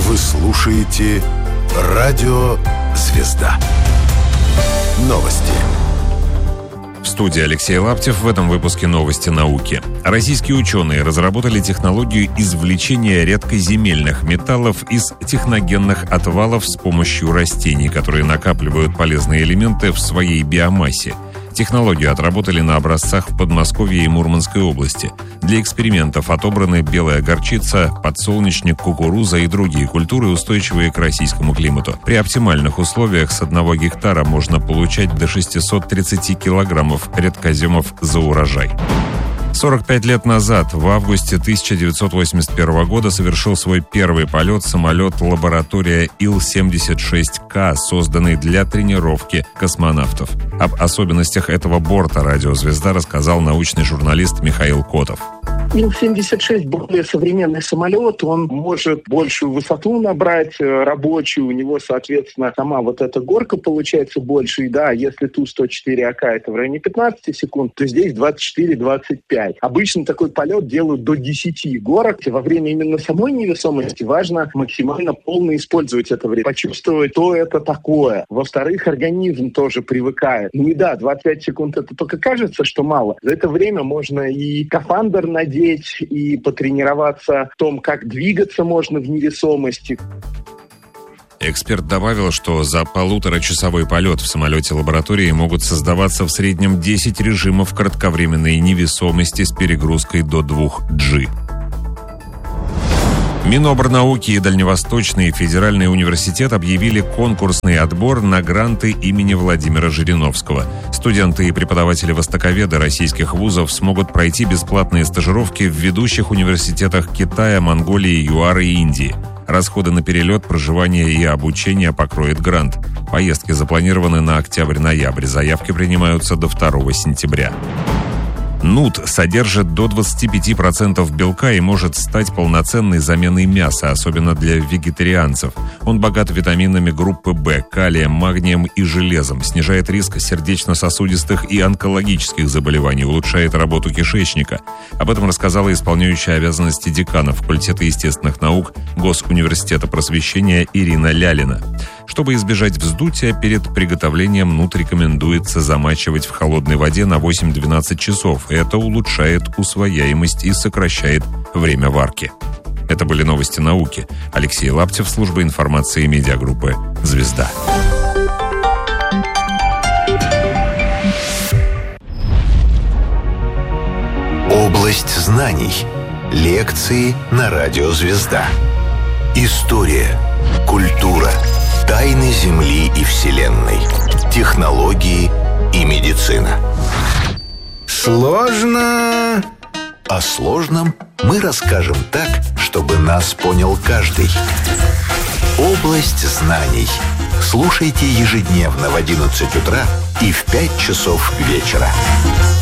Вы слушаете «Радио Звезда». Новости. В студии Алексей Лаптев. В этом выпуске новости науки. Российские ученые разработали технологию извлечения редкоземельных металлов из техногенных отвалов с помощью растений, которые накапливают полезные элементы в своей биомассе. Технологию отработали на образцах в Подмосковье и Мурманской области. Для экспериментов отобраны белая горчица, подсолнечник, кукуруза и другие культуры, устойчивые к российскому климату. При оптимальных условиях с 1 гектара можно получать до 630 килограммов редкоземов за урожай. 45 лет назад, в августе 1981 года, совершил свой первый полет самолет-лаборатория Ил-76К, созданный для тренировки космонавтов. Об особенностях этого борта «Радиозвезда» рассказал научный журналист Михаил Котов. Ил-76 более современный самолет, он может большую высоту набрать рабочую, у него, соответственно, сама вот эта горка получается больше, и да, если Ту-104АК это в районе 15 секунд, то здесь 24-25. Обычно такой полет делают до 10 горок. Во время именно самой невесомости важно максимально полно использовать это время, почувствовать, что это такое. Во-вторых, организм тоже привыкает. Ну и да, 25 секунд это только кажется, что мало. За это время можно и скафандр надеть, и потренироваться в том, как двигаться можно в невесомости. Эксперт добавил, что за 1,5-часовой полет в самолете-лаборатории могут создаваться в среднем 10 режимов кратковременной невесомости с перегрузкой до 2G. Минобрнауки и Дальневосточный федеральный университет объявили конкурсный отбор на гранты имени Владимира Жириновского. Студенты и преподаватели-востоковеды российских вузов смогут пройти бесплатные стажировки в ведущих университетах Китая, Монголии, ЮАР и Индии. Расходы на перелет, проживание и обучение покроет грант. Поездки запланированы на октябрь-ноябрь. Заявки принимаются до 2 сентября. Нут содержит до 25% белка и может стать полноценной заменой мяса, особенно для вегетарианцев. Он богат витаминами группы В, калием, магнием и железом, снижает риск сердечно-сосудистых и онкологических заболеваний, улучшает работу кишечника. Об этом рассказала исполняющая обязанности декана факультета естественных наук Госуниверситета просвещения Ирина Лялина. Чтобы избежать вздутия, перед приготовлением нут рекомендуется замачивать в холодной воде на 8-12 часов. Это улучшает усвояемость и сокращает время варки. Это были новости науки. Алексей Лаптев, служба информации медиагруппы «Звезда». Область знаний. Лекции на «Радио Звезда». История, культура, тайны Земли и Вселенной, технологии и медицина. Сложно. О сложном мы расскажем так, чтобы нас понял каждый. Область знаний. Слушайте ежедневно в 11 утра и в 5 часов вечера.